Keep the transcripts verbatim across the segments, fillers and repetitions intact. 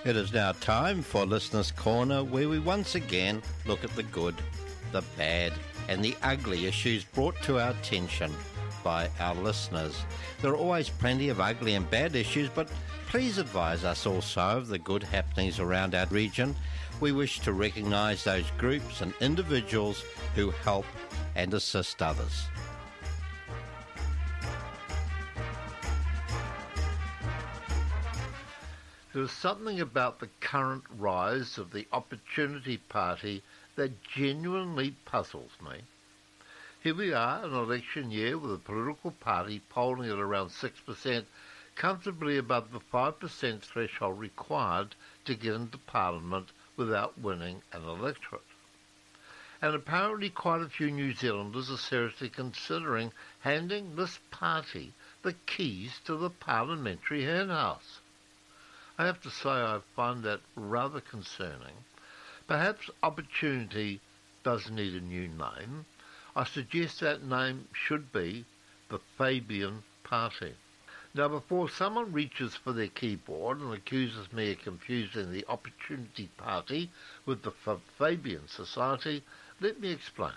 It is now time for Listener's Corner, where we once again look at the good, the bad and the ugly issues brought to our attention by our listeners. There are always plenty of ugly and bad issues, but please advise us also of the good happenings around our region. We wish to recognise those groups and individuals who help and assist others. There is something about the current rise of the Opportunity Party that genuinely puzzles me. Here we are, an election year with a political party polling at around six percent, comfortably above the five percent threshold required to get into Parliament without winning an electorate. And apparently quite a few New Zealanders are seriously considering handing this party the keys to the parliamentary henhouse. I have to say I find that rather concerning. Perhaps Opportunity does need a new name. I suggest that name should be the Fabian Party. Now, before someone reaches for their keyboard and accuses me of confusing the Opportunity Party with the Fabian Society, let me explain.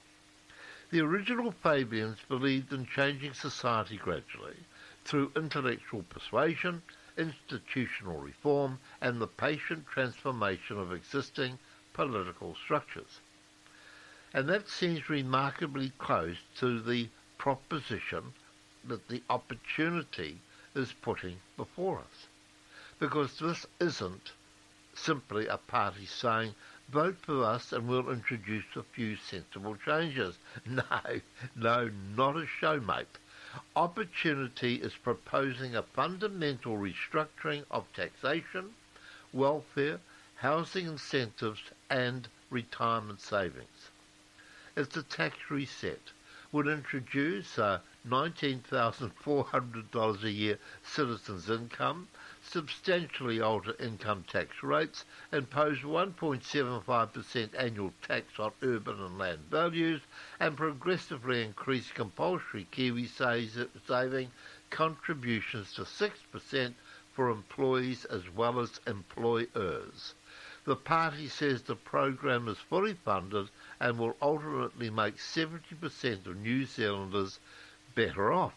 The original Fabians believed in changing society gradually through intellectual persuasion, institutional reform and the patient transformation of existing political structures. And that seems remarkably close to the proposition that the Opportunity is putting before us. Because this isn't simply a party saying, vote for us and we'll introduce a few sensible changes. No, no, not a showmate. Opportunity is proposing a fundamental restructuring of taxation, welfare, housing incentives and retirement savings. It's a tax reset. Would introduce a nineteen thousand four hundred dollars a year citizens' income, substantially alter income tax rates, impose one point seven five percent annual tax on urban and land values, and progressively increase compulsory Kiwi saving contributions to six percent for employees as well as employers. The party says the program is fully funded and will ultimately make seventy percent of New Zealanders better off.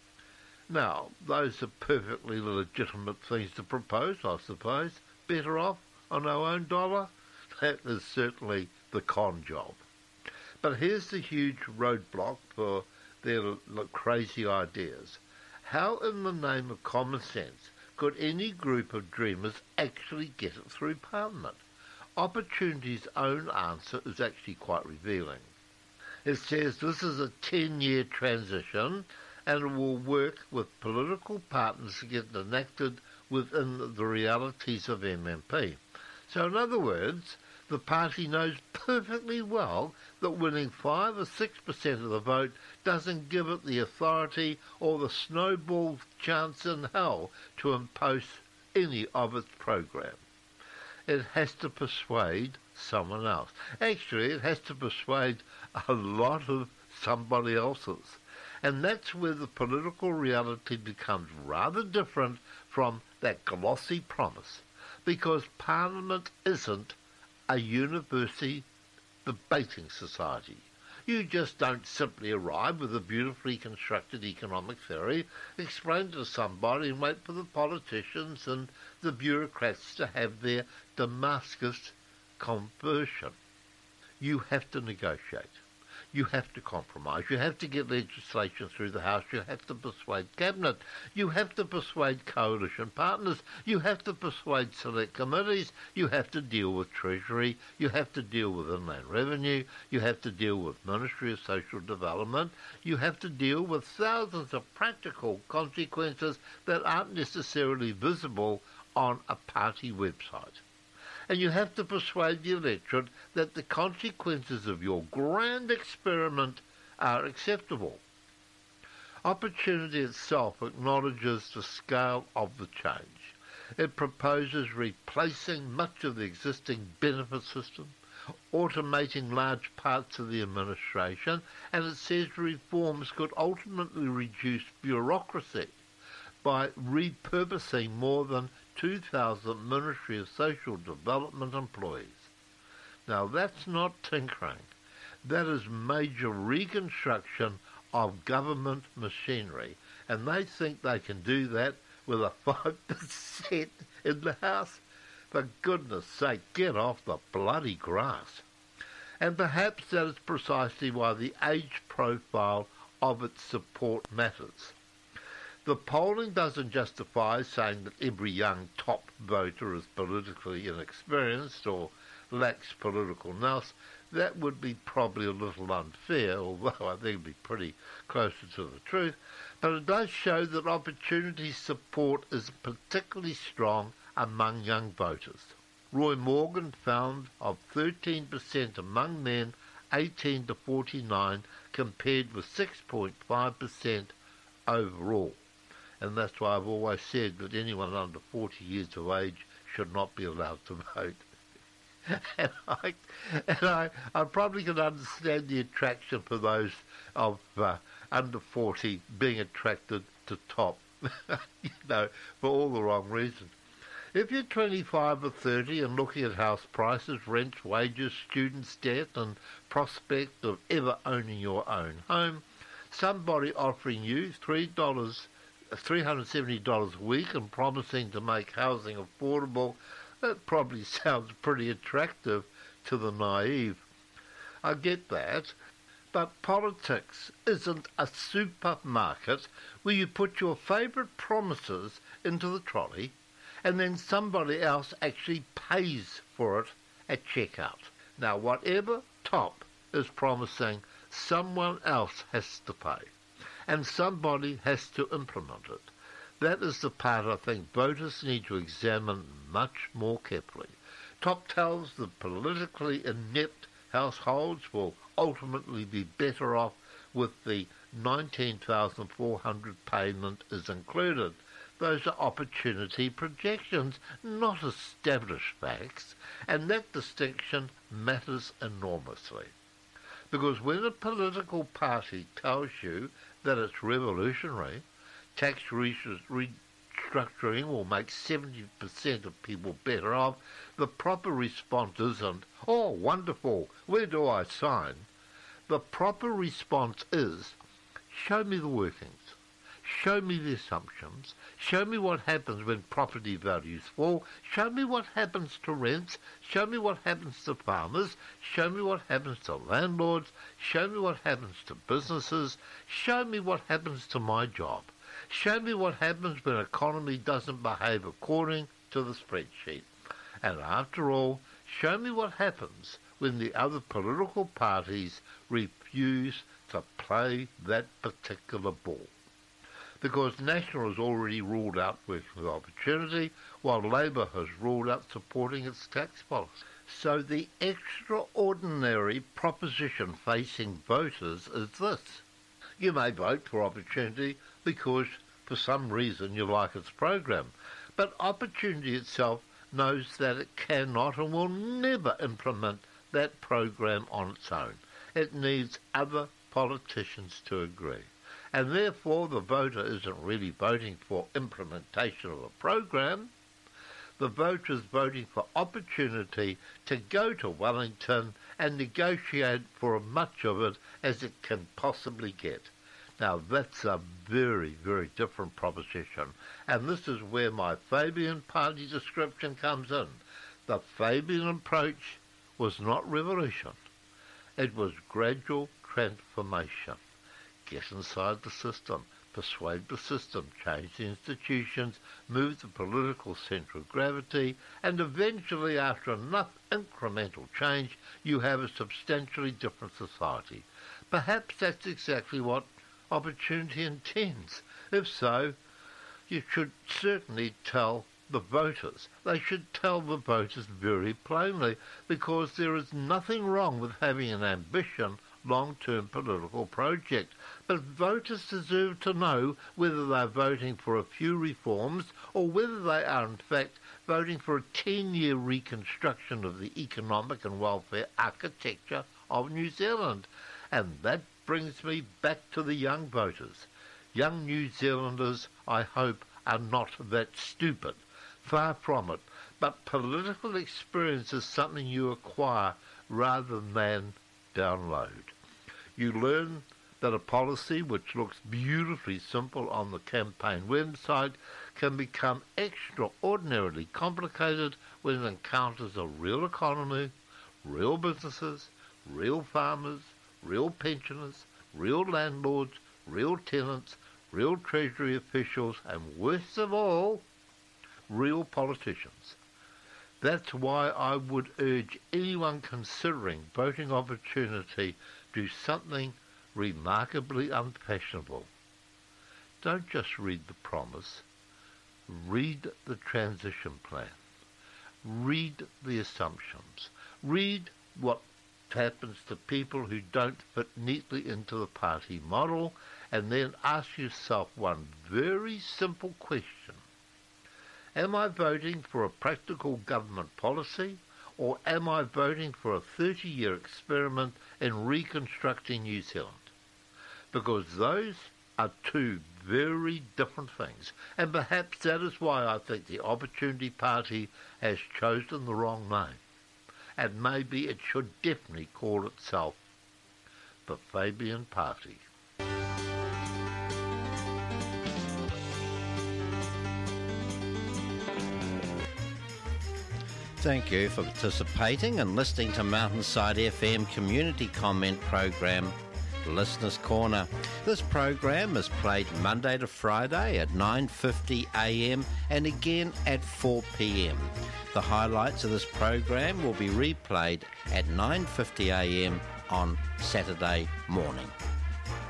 Now, those are perfectly legitimate things to propose, I suppose. Better off on our own dollar? That is certainly the con job. But here's the huge roadblock for their crazy ideas. How in the name of common sense could any group of dreamers actually get it through Parliament? Opportunity's own answer is actually quite revealing. It says this is a ten-year transition and it will work with political partners to get enacted within the realities of M M P. So in other words, the party knows perfectly well that winning five or six percent of the vote doesn't give it the authority or the snowball chance in hell to impose any of its program. It has to persuade someone else. Actually, it has to persuade a lot of somebody else's. And that's where the political reality becomes rather different from that glossy promise, because Parliament isn't a university debating society. You just don't simply arrive with a beautifully constructed economic theory, explain to somebody and wait for the politicians and the bureaucrats to have their Damascus conversion. You have to negotiate. You have to compromise. You have to get legislation through the House. You have to persuade Cabinet. You have to persuade coalition partners. You have to persuade select committees. You have to deal with Treasury. You have to deal with Inland Revenue. You have to deal with Ministry of Social Development. You have to deal with thousands of practical consequences that aren't necessarily visible on a party website. And you have to persuade the electorate that the consequences of your grand experiment are acceptable. Opportunity itself acknowledges the scale of the change. It proposes replacing much of the existing benefit system, automating large parts of the administration, and it says reforms could ultimately reduce bureaucracy by repurposing more than two thousand Ministry of Social Development employees. Now that's not tinkering. That is major reconstruction of government machinery, and they think they can do that with a five percent in the House. For goodness sake, get off the bloody grass. And perhaps that is precisely why the age profile of its support matters. The polling doesn't justify saying that every young top voter is politically inexperienced or lacks political nous. That would be probably a little unfair, although I think it would be pretty closer to the truth. But it does show that Opportunity support is particularly strong among young voters. Roy Morgan found of thirteen percent among men eighteen to forty-nine compared with six point five percent overall. And that's why I've always said that anyone under forty years of age should not be allowed to vote. and I, and I, I probably can understand the attraction for those of uh, under forty being attracted to top, you know, for all the wrong reasons. If you're twenty-five or thirty and looking at house prices, rents, wages, students' debt and prospect of ever owning your own home, somebody offering you three dollars, three hundred seventy dollars a week and promising to make housing affordable, that probably sounds pretty attractive to the naive. I get that, but politics isn't a supermarket where you put your favourite promises into the trolley and then somebody else actually pays for it at checkout. Now, whatever top is promising, someone else has to pay, and somebody has to implement it. That is the part I think voters need to examine much more carefully. Top tells the politically inept households will ultimately be better off with the nineteen thousand four hundred dollars payment is included. Those are Opportunity projections, not established facts, and that distinction matters enormously. Because when a political party tells you that it's revolutionary, tax restructuring will make seventy percent of people better off, the proper response isn't, oh, wonderful, where do I sign? The proper response is, show me the workings. Show me the assumptions. Show me what happens when property values fall. Show me what happens to rents. Show me what happens to farmers. Show me what happens to landlords. Show me what happens to businesses. Show me what happens to my job. Show me what happens when an economy doesn't behave according to the spreadsheet. And after all, show me what happens when the other political parties refuse to play that particular ball. Because National has already ruled out working with Opportunity, while Labour has ruled out supporting its tax policy. So the extraordinary proposition facing voters is this. You may vote for Opportunity because for some reason you like its program, but Opportunity itself knows that it cannot and will never implement that program on its own. It needs other politicians to agree. And therefore the voter isn't really voting for implementation of a program. The voter is voting for Opportunity to go to Wellington and negotiate for as much of it as it can possibly get. Now that's a very, very different proposition, and this is where my Fabian party description comes in. The Fabian approach was not revolution. It was gradual transformation. Get inside the system, persuade the system, change the institutions, move the political centre of gravity, and eventually, after enough incremental change, you have a substantially different society. Perhaps that's exactly what Opportunity intends. If so, you should certainly tell the voters. They should tell the voters very plainly, because there is nothing wrong with having an ambition long-term political project. But voters deserve to know whether they're voting for a few reforms or whether they are in fact voting for a ten-year reconstruction of the economic and welfare architecture of New Zealand. And that brings me back to the young voters. Young New Zealanders, I hope, are not that stupid. Far from it. But political experience is something you acquire rather than download. You learn that a policy which looks beautifully simple on the campaign website can become extraordinarily complicated when it encounters a real economy, real businesses, real farmers, real pensioners, real landlords, real tenants, real treasury officials, and worst of all, real politicians. That's why I would urge anyone considering voting opportunity do something remarkably unfashionable. Don't just read the promise. Read the transition plan. Read the assumptions. Read what happens to people who don't fit neatly into the party model, and then ask yourself one very simple question. Am I voting for a practical government policy, or am I voting for a thirty-year experiment in reconstructing New Zealand? Because those are two very different things, and perhaps that is why I think the Opportunity Party has chosen the wrong name, and maybe it should definitely call itself the Fabian Party. Thank you for participating and listening to Mountainside F M community comment program, Listeners Corner. This program is played Monday to Friday at nine fifty a m and again at four p m. The highlights of this program will be replayed at nine fifty a m on Saturday morning.